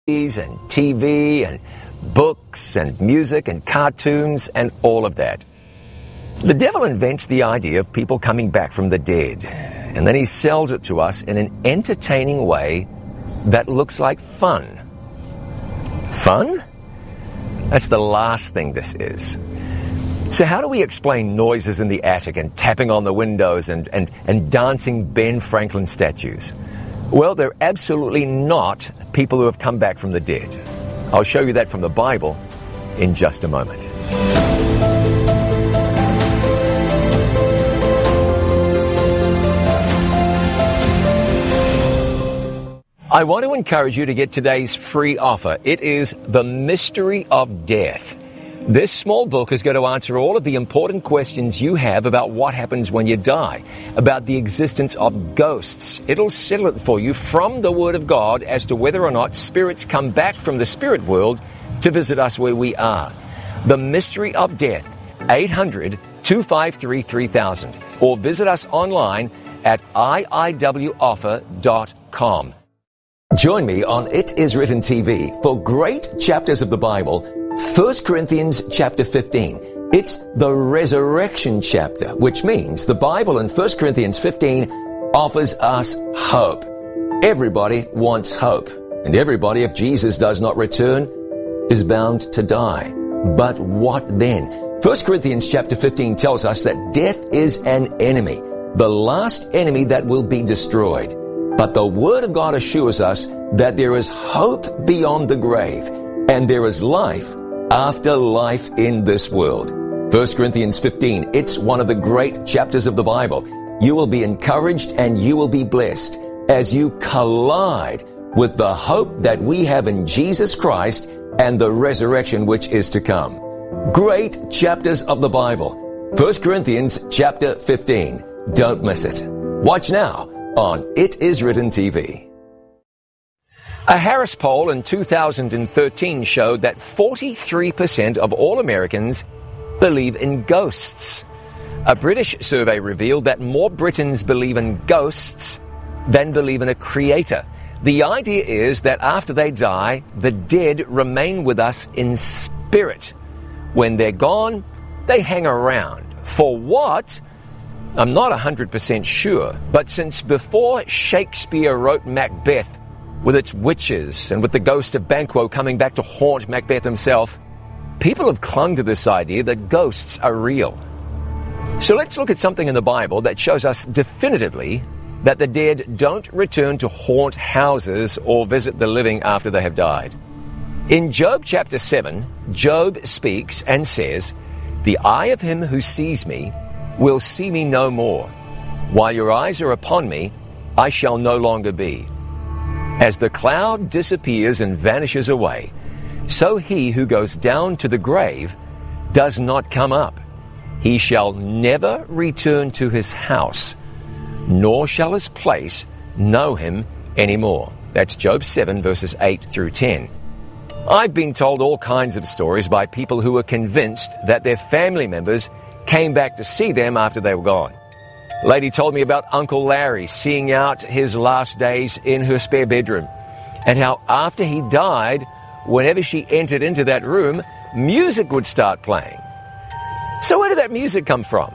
and TV and books and music and cartoons and all of that. The devil invents the idea of people coming back from the dead, and then he sells it to us in an entertaining way that looks like fun. Fun? That's the last thing this is. So how do we explain noises in the attic and tapping on the windows and dancing Ben Franklin statues? Well, they're absolutely not people who have come back from the dead. I'll show you that from the Bible in just a moment. I want to encourage you to get today's free offer. It is The Mystery of Death. This small book is going to answer all of the important questions you have about what happens when you die, about the existence of ghosts. It'll settle it for you from the Word of God as to whether or not spirits come back from the spirit world to visit us where we are. The Mystery of Death, 800-253-3000, or visit us online at iiwoffer.com. Join me on It Is Written TV for great chapters of the Bible. 1 Corinthians chapter 15. It's the resurrection chapter, which means the Bible in 1 Corinthians 15 offers us hope. Everybody wants hope. And everybody, if Jesus does not return, is bound to die. But what then? 1 Corinthians chapter 15 tells us that death is an enemy, the last enemy that will be destroyed. But the Word of God assures us that there is hope beyond the grave, and there is life after life in this world. 1 Corinthians 15, it's one of the great chapters of the Bible. You will be encouraged and you will be blessed as you collide with the hope that we have in Jesus Christ and the resurrection which is to come. Great chapters of the Bible. 1 Corinthians chapter 15. Don't miss it. Watch now on It Is Written TV. A Harris poll in 2013 showed that 43% of all Americans believe in ghosts. A British survey revealed that more Britons believe in ghosts than believe in a creator. The idea is that after they die, the dead remain with us in spirit. When they're gone, they hang around. For what? I'm not 100% sure, but since before Shakespeare wrote Macbeth, with its witches and with the ghost of Banquo coming back to haunt Macbeth himself, people have clung to this idea that ghosts are real. So let's look at something in the Bible that shows us definitively that the dead don't return to haunt houses or visit the living after they have died. In Job chapter 7, Job speaks and says, "The eye of him who sees me will see me no more. While your eyes are upon me, I shall no longer be. As the cloud disappears and vanishes away, so he who goes down to the grave does not come up. He shall never return to his house, nor shall his place know him anymore." That's Job 7, verses 8 through 10. I've been told all kinds of stories by people who were convinced that their family members came back to see them after they were gone. A lady told me about Uncle Larry seeing out his last days in her spare bedroom, and how after he died, whenever she entered into that room, music would start playing. So where did that music come from?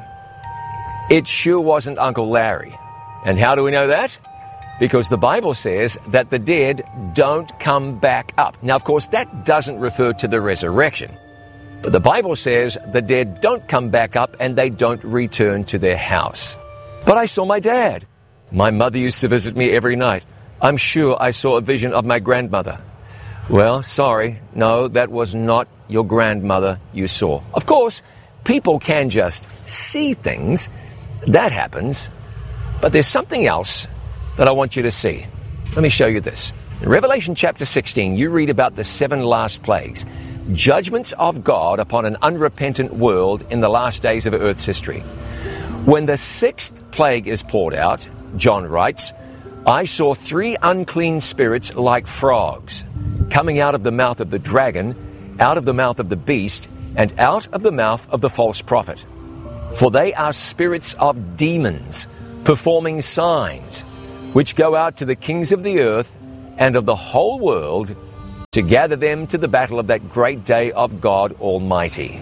It sure wasn't Uncle Larry. And how do we know that? Because the Bible says that the dead don't come back up. Now, of course, that doesn't refer to the resurrection. But the Bible says the dead don't come back up and they don't return to their house. But I saw my dad. My mother used to visit me every night. I'm sure I saw a vision of my grandmother. Well, sorry, no, that was not your grandmother you saw. Of course, people can just see things. That happens. But there's something else that I want you to see. Let me show you this. In Revelation chapter 16, you read about the 7 last plagues, judgments of God upon an unrepentant world in the last days of Earth's history. When the 6th plague is poured out, John writes, I saw 3 unclean spirits like frogs, coming out of the mouth of the dragon, out of the mouth of the beast, and out of the mouth of the false prophet. For they are spirits of demons, performing signs, which go out to the kings of the earth and of the whole world to gather them to the battle of that great day of God Almighty.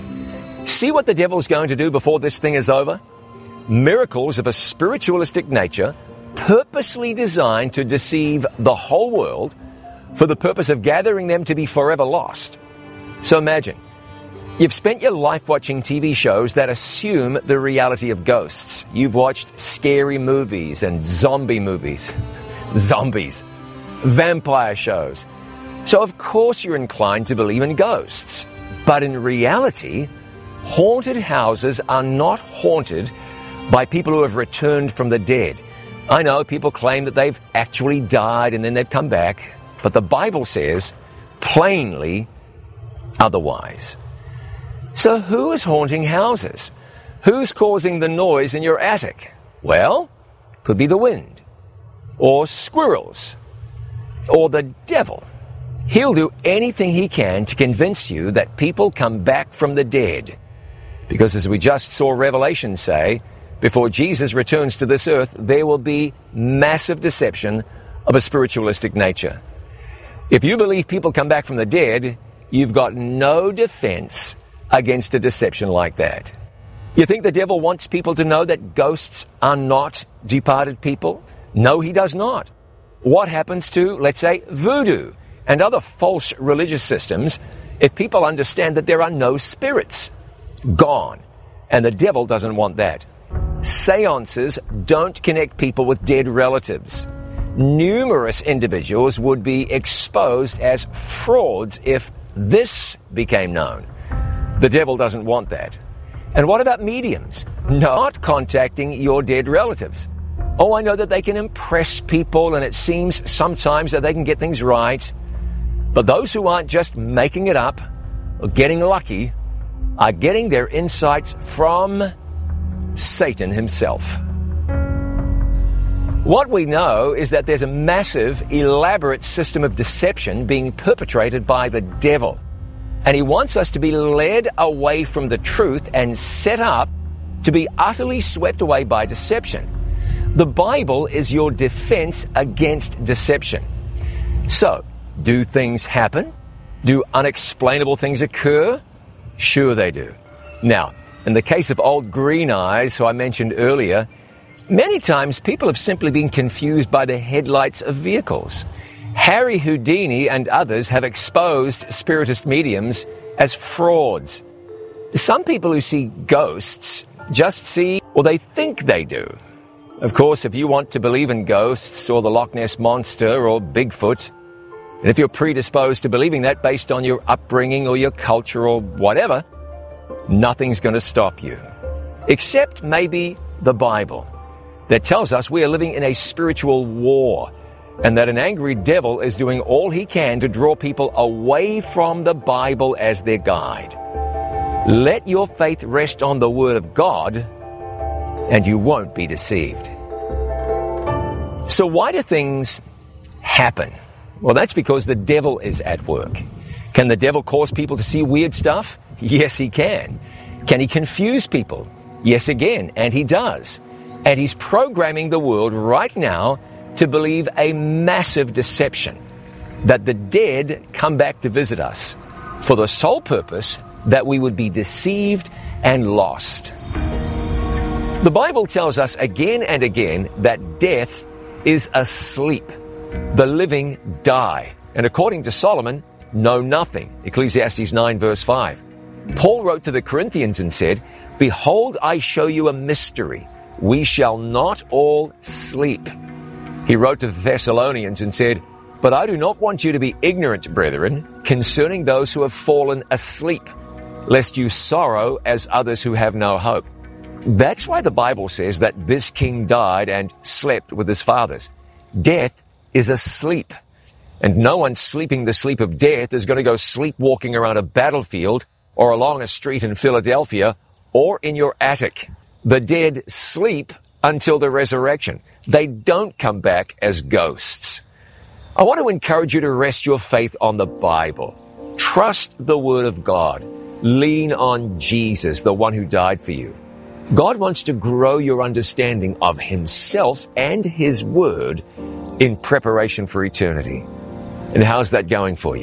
See what the devil's going to do before this thing is over? Miracles of a spiritualistic nature, purposely designed to deceive the whole world for the purpose of gathering them to be forever lost. So imagine, you've spent your life watching TV shows that assume the reality of ghosts. You've watched scary movies and zombie movies. Zombies. Vampire shows. So of course you're inclined to believe in ghosts. But in reality, haunted houses are not haunted by people who have returned from the dead. I know people claim that they've actually died and then they've come back, but the Bible says plainly otherwise. So who is haunting houses? Who's causing the noise in your attic? Well, could be the wind, or squirrels, or the devil. He'll do anything he can to convince you that people come back from the dead. Because as we just saw Revelation say, before Jesus returns to this earth, there will be massive deception of a spiritualistic nature. If you believe people come back from the dead, you've got no defense against a deception like that. You think the devil wants people to know that ghosts are not departed people? No, he does not. What happens to, let's say, voodoo and other false religious systems if people understand that there are no spirits? Gone. And the devil doesn't want that. Seances don't connect people with dead relatives. Numerous individuals would be exposed as frauds if this became known. The devil doesn't want that. And what about mediums? Not contacting your dead relatives. Oh, I know that they can impress people, and it seems sometimes that they can get things right. But those who aren't just making it up or getting lucky are getting their insights from Satan himself. What we know is that there's a massive, elaborate system of deception being perpetrated by the devil. And he wants us to be led away from the truth and set up to be utterly swept away by deception. The Bible is your defense against deception. So, do things happen? Do unexplainable things occur? Sure they do. Now, in the case of old Green Eyes, who I mentioned earlier, many times people have simply been confused by the headlights of vehicles. Harry Houdini and others have exposed spiritist mediums as frauds. Some people who see ghosts just see, or they think they do. Of course, if you want to believe in ghosts or the Loch Ness Monster or Bigfoot, and if you're predisposed to believing that based on your upbringing or your culture or whatever, nothing's going to stop you. Except maybe the Bible, that tells us we are living in a spiritual war, and that an angry devil is doing all he can to draw people away from the Bible as their guide. Let your faith rest on the Word of God, and you won't be deceived. So why do things happen? Well, that's because the devil is at work. Can the devil cause people to see weird stuff? Yes, he can. Can he confuse people? Yes, again, and he does. And he's programming the world right now to believe a massive deception, that the dead come back to visit us for the sole purpose that we would be deceived and lost. The Bible tells us again and again that death is asleep. The living die. And according to Solomon, know nothing. Ecclesiastes 9 verse 5. Paul wrote to the Corinthians and said, "Behold, I show you a mystery. We shall not all sleep." He wrote to the Thessalonians and said, "But I do not want you to be ignorant, brethren, concerning those who have fallen asleep, lest you sorrow as others who have no hope." That's why the Bible says that this king died and slept with his fathers. Death is asleep. And no one sleeping the sleep of death is going to go sleepwalking around a battlefield or along a street in Philadelphia or in your attic. The dead sleep until the resurrection. They don't come back as ghosts. I want to encourage you to rest your faith on the Bible. Trust the Word of God. Lean on Jesus, the one who died for you. God wants to grow your understanding of Himself and His Word in preparation for eternity. And how's that going for you?